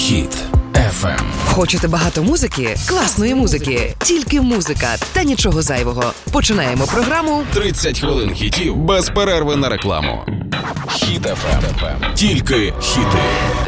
Хіт FM. Хочете багато музики? Класної музики. Тільки музика та нічого зайвого. Починаємо програму 30 хвилин хітів без перерви на рекламу. Хіт FM. Тільки хіти.